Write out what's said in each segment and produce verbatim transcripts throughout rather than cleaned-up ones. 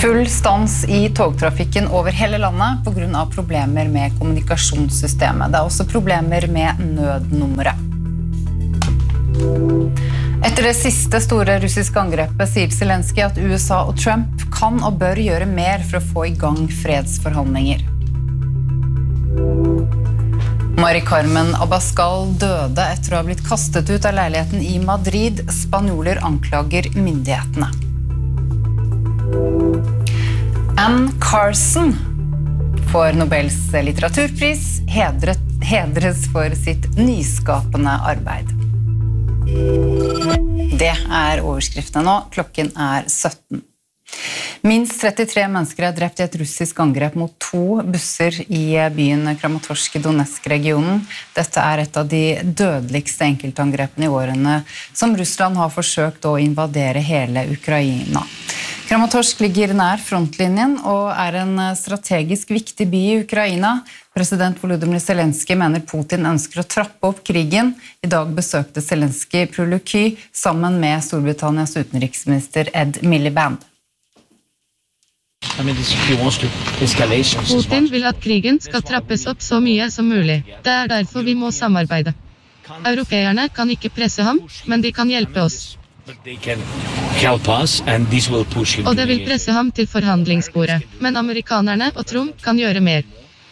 Full stans i togtrafikken over hele landet på grunn av problemer med kommunikasjonssystemet. Det er også problemer med nødnummeret. Etter det siste store russiske angrepet sier Zelensky at U S A og Trump kan og bør gjøre mer for å få i gang fredsforhandlinger. Mari Carmen Abascal døde etter å ha blitt kastet ut av leiligheten i Madrid. Spanjoler anklager myndighetene. Anne Carson får Nobels litteraturpris, hedret, hedres for sitt nyskapende arbeid. Det er overskriftene nå. Klokken er sytten. Minst trettitre mennesker er drept i et russisk angrep mot to busser i byen Kramatorsk i Donetsk-regionen. Dette er et av de dødeligste enkeltangrepene i årene som Russland har forsøkt å invadere hele Ukraina. Kramatorsk ligger nær frontlinjen og er en strategisk viktig by i Ukraina. President Volodymyr Zelensky mener Putin ønsker å trappe opp krigen. I dag besøkte Zelensky Pruluky sammen med Storbritannias utenriksminister Ed Miliband. Putin vil at krigen skal trappes opp så mye som mulig. Det er derfor vi må samarbeide. Europeerne kan ikke presse ham, men de kan hjelpe oss. Og det vil presse ham til forhandlingsbordet. Men amerikanerne og Trump kan gjøre mer.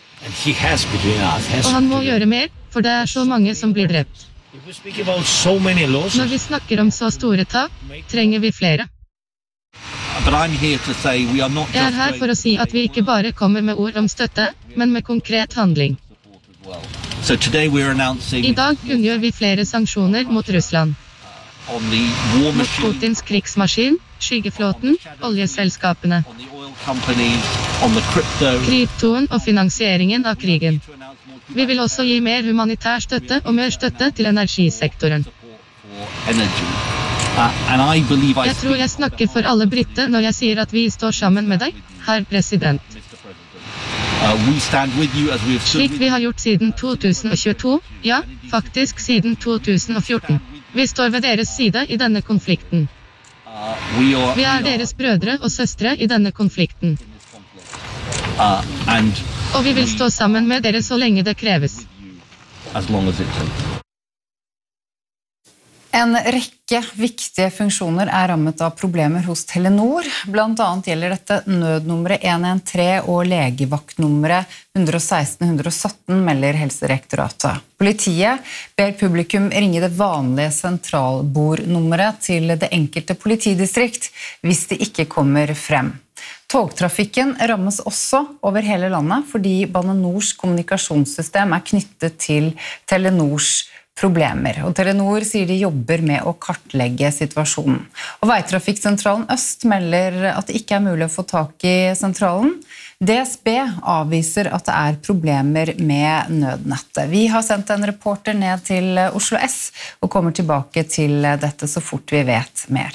Og han må gjøre mer, for det er så mange som blir drept. Når vi snakker om så store tap, trenger vi flere. Jeg er her for å si at vi ikke bare kommer med ord om støtte, men med konkret handling. I dag kunngjør vi flere sanksjoner mot Russland. Mot Putins krigsmaskin, skyggeflåten, oljeselskapene, kryptoen og finansieringen av krigen. Vi vil også gi mer humanitær støtte og mer støtte til energisektoren. Jeg tror jeg snakker for alle britter når jeg sier at vi står sammen med deg, herr president. Slik vi har gjort siden to tusen og tjueto, ja, faktisk siden to tusen og fjorten. Vi står ved deres side i denne konflikten. Vi er deres brødre og søstre i denne konflikten. Og vi vil stå sammen med dere så lenge det kreves. En rekke viktige funksjoner er rammet av problemer hos Telenor. Blant annet gjelder dette nødnummeret en en tre og legevaktnummeret ett ett seks ett ett sytten, melder Helsedirektoratet. Politiet ber publikum ringe det vanlige sentralbordnummeret til det enkelte politidistrikt hvis de ikke kommer frem. Togtrafikken rammes også over hele landet fordi Bane Nors kommunikasjonssystem er knyttet til Telenors problemer. Og Telenor sier de jobber med å kartlegge situasjonen. Og Veitrafikksentralen Øst melder at det ikke er mulig å få tak i sentralen. D S B avviser at det er problemer med nødnettet. Vi har sendt en reporter ned til Oslo S og kommer tilbake til dette så fort vi vet mer.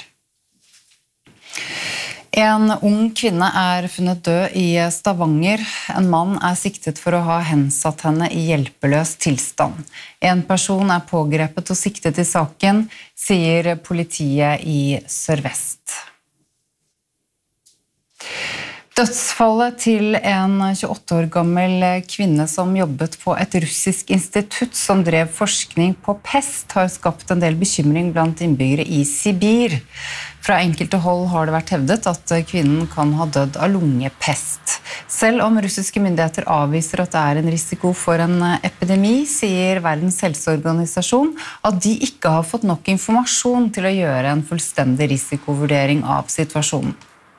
En ung kvinne er funnet død i Stavanger. En mann er siktet for å ha hensatt henne i hjelpeløs tilstand. En person er pågrepet og siktet i saken, sier politiet i Sør-Vest. Dødsfallet til en tjueåtte år gammel kvinne som jobbet på et russisk institutt som drev forskning på pest, har skapt en del bekymring blant innbyggere i Sibir. Fra enkelte hold har det vært hevdet at kvinnen kan ha dødd av lungepest. Selv om russiske myndigheter avviser at det er en risiko for en epidemi, sier Verdens helseorganisasjon at de ikke har fått nok informasjon til å gjøre en fullstendig risikovurdering av situasjonen.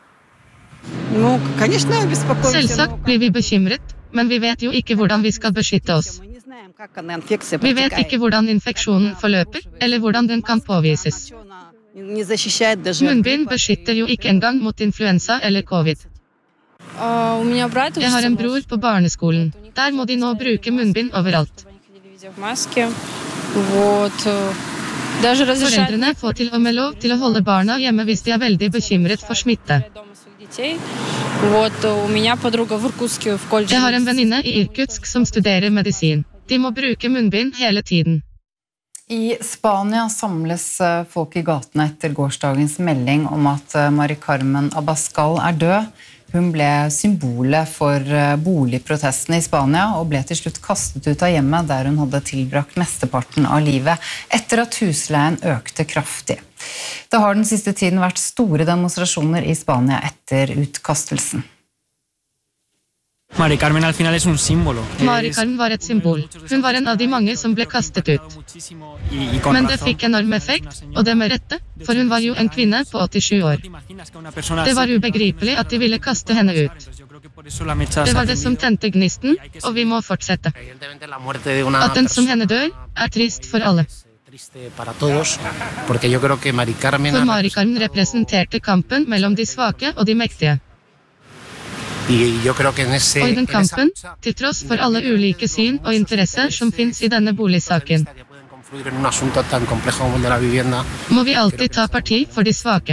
Selvsagt blir vi bekymret, men vi vet jo ikke hvordan vi skal beskytte oss. Vi vet ikke hvordan infeksjonen forløper, eller hvordan den kan påvises. Munnbind beskytter jo ikke engang mot influensa eller covid. Jeg har en bror på barneskolen. Der må de nå bruke munnbind overalt. Foreldrene får til og med lov til å holde barna hjemme hvis de er veldig bekymret for smitte. Jeg har en venninne i Irkutsk som studerer medisin. De må bruke munnbind hele tiden. I Spania samles folk i gatene etter gårsdagens melding om at Mari Carmen Abascal er død. Hun ble symbolet for boligprotestene i Spania og ble til slutt kastet ut av hjemmet der hun hadde tilbrakt mesteparten av livet etter at husleien økte kraftig. Det har den siste tiden vært store demonstrasjoner i Spania etter utkastelsen. Mari Carmen al final es un símbolo. Mari Carmen var et symbol. Hun var en av de mange som ble kastet ut. Men det fikk enorm effekt, og det med rette, for hun var jo en kvinne på åttisju år. Det var ubegripelig at de ville kaste henne ut. Det var det som tente gnisten, og vi må fortsette. At den som henne dør, er trist for alle. For Mari Carmen representerte kampen mellom de svake og de mektige. Og i den kampen, til tross for alle ulike syn og interesser som finnes i denne boligsaken, må vi alltid ta parti for de svake.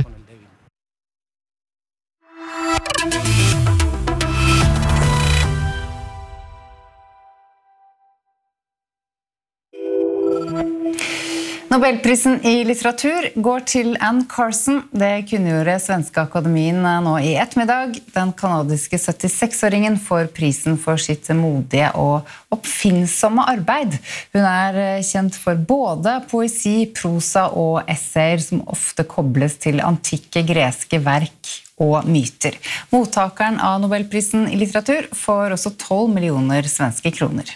Nobelprisen i litteratur går til Anne Carson. Det kunngjorde Svenska Akademien nå i ettermiddag. Den kanadiske syttiseks-åringen får prisen for sitt modige og oppfinnsomme arbeid. Hun er kjent for både poesi, prosa og essayer som ofte kobles til antikke greske verk og myter. Mottakeren av Nobelprisen i litteratur får også tolv millioner svenske kroner.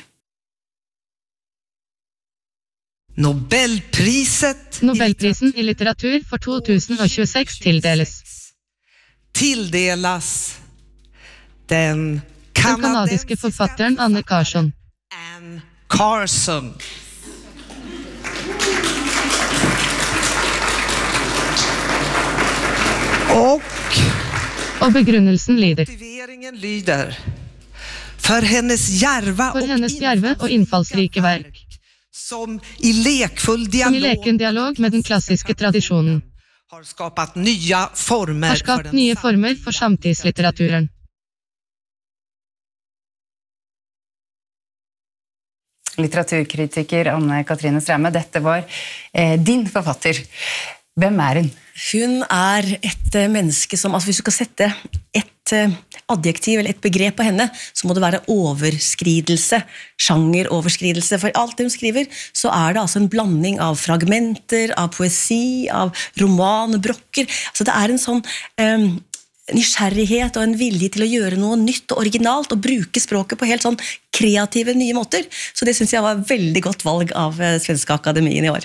Nobelpriset Nobelprisen i litteratur for to tusen og tjueseks tildeles. Tildelas den Den kanadiske forfatteren Anne Carson. Anne Carson. Og Og begrunnelsen lyder. motiveringen lyder for hennes djerva For hennes djerve og innfallsrike verk. som i lekfull Som i dialog leken dialog med den klassiske tradisjonen. har skapat nya former Har for skapt den nye former for samtidslitteraturen. Litteraturkritiker Anne Katrine Straume, dette var eh, din forfatter. Hvem er hun? Hun er et eh, menneske som, altså hvis du skal sette et eh, adjektiv eller et begrep på henne, så må det være overskridelse, sjangeroverskridelse. For alt det hun skriver, så er det altså en blanding av fragmenter, av poesi, av romanbrokker. Altså det er en sånn eh, nysgjerrighet og en vilje til å gjøre noe nytt og originalt, og bruke språket på helt sånn kreative nye måter. Så det synes jeg var et veldig godt valg av eh, Svenska Akademien i år.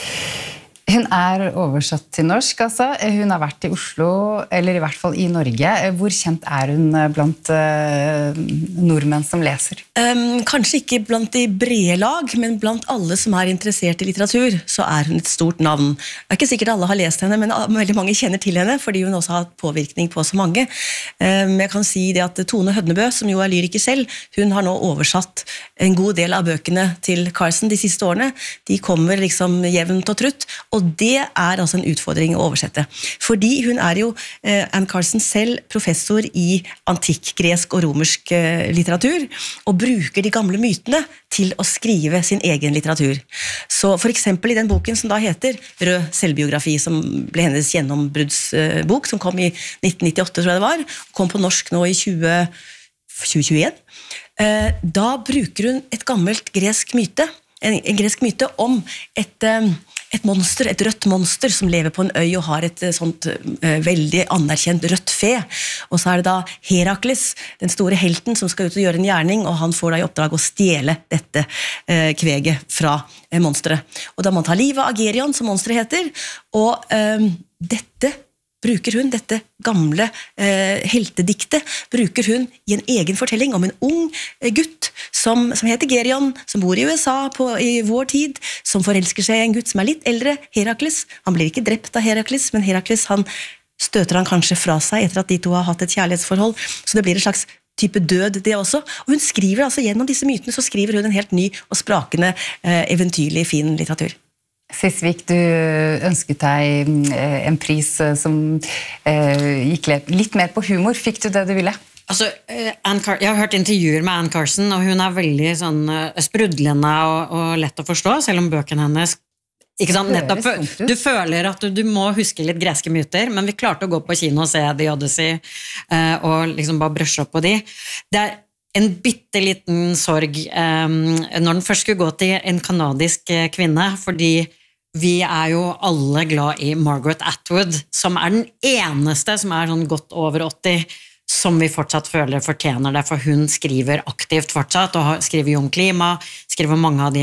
Hun er oversatt til norsk, altså. Hun har vært i Oslo, eller i hvert fall i Norge. Hvor kjent er hun blant uh, nordmenn som leser? Um, kanskje ikke blant de brede lag, men blant alle som er interessert i litteratur, så er hun et stort navn. Det er ikke sikkert alle har lest henne, men veldig mange kjenner til henne, fordi hun også har hatt påvirkning på så mange. Um, jeg kan si det at Tone Hødnebø, som jo er lyriker selv, hun har nå oversatt en god del av bøkene til Carson de siste årene. De kommer liksom jevnt og trutt, og det er altså en utfordring å oversette. Fordi hun er jo, eh, Anne Carson selv, professor i antikk, gresk og romersk eh, litteratur, og bruker de gamle mytene til å skrive sin egen litteratur. Så for eksempel i den boken som da heter Rød selvbiografi, som ble hennes gjennombruddsbok, som kom i nitten nittiåtte, tror jeg det var, kom på norsk nå i tjue tjueen, eh, da bruker hun et gammelt gresk myte, en, en gresk myte om et eh, et monster, et rødt monster som lever på en øy og har et sånt uh, veldig anerkjent rødt fe. Og så er det da Herakles, den store helten, som skal ut og gjøre en gjerning, og han får da i oppdrag å stjele dette uh, kveget fra uh, monsteret. Og da må han ta livet av Agerion, som monsteret heter, og uh, dette bruker hun, dette gamle eh, heltediktet, bruker hun i en egen fortelling om en ung eh, gutt som, som heter Gerion, som bor i U S A på, i vår tid, som forelsker seg i en gutt som er litt eldre, Herakles. Han blir ikke drept av Herakles, men Herakles han støter han kanskje fra seg etter at de to har hatt et kjærlighetsforhold, så det blir en slags type død det også. Og hun skriver altså gjennom disse mytene, så skriver hun en helt ny og sprakende, eh, eventyrlig fin litteratur. Sisvik, du ønsket deg en pris som gikk litt mer på humor. Fikk du det du ville? Altså, Anne Car- jeg har hørt intervjuer med Anne Carson, og hun er veldig sånn sprudlende og, og lett å forstå, selv om bøkene hennes Ikke sant? Det Nettopp, høres dumt ut. du føler at du, du må huske litt greske myter, men vi klarte å gå på kino og se The Odyssey eh, og liksom bare brushe opp på de. Det er en bitteliten sorg eh, når den først skulle gå til en kanadisk eh, kvinne, fordi vi er jo alle glad i Margaret Atwood, som er den eneste som er sånn godt over åtti, som vi fortsatt føler fortjener det, for hun skriver aktivt fortsatt, og skriver jo om klima, skriver mange av de